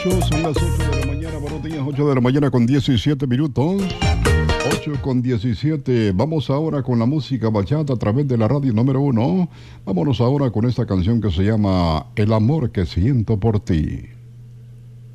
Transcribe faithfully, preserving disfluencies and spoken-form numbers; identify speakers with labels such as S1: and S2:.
S1: ocho, son las ocho de la mañana, buenos días, ocho de la mañana con diecisiete minutos. ocho con diecisiete. Vamos ahora con la música bachata a través de la radio número uno. Vámonos ahora con esta canción que se llama El amor que siento por ti.